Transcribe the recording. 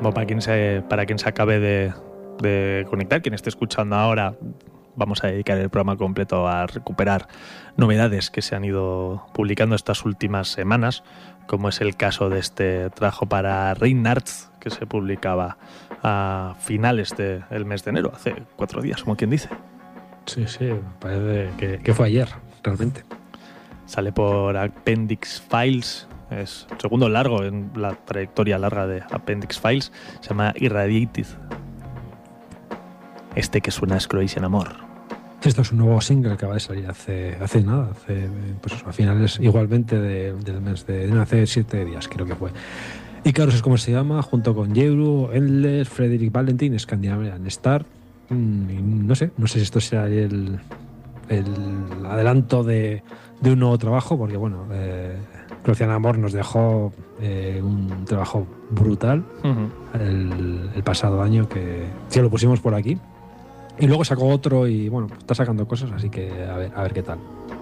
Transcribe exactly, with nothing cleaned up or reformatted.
Bueno, para quien se, para quien se acabe de, de conectar, quien esté escuchando ahora, vamos a dedicar el programa completo a recuperar novedades que se han ido publicando estas últimas semanas, como es el caso de este trabajo para Reinhardt, que se publicaba a finales del mes de enero, hace cuatro días, como quien dice. Sí, sí, parece que, que fue ayer, realmente. Sale por Appendix Files, es el segundo largo en la trayectoria larga de Appendix Files, se llama Irradiated. Este que suena es Croatian Amor. Esto es un nuevo single que acaba de salir hace, hace nada, hace, pues a finales igualmente de, del mes de, de hace siete días creo que fue. Icarus es como se llama, junto con Yeuru, Endless, Frederick Valentin, Scandinavian Star. Mm, no sé, no sé si esto será el, el adelanto de, de un nuevo trabajo, porque bueno, eh, Croatian Amor nos dejó eh, un trabajo brutal uh-huh. el, el pasado año, que ya lo pusimos por aquí. Y luego sacó otro y bueno, está sacando cosas, así que a ver, a ver qué tal.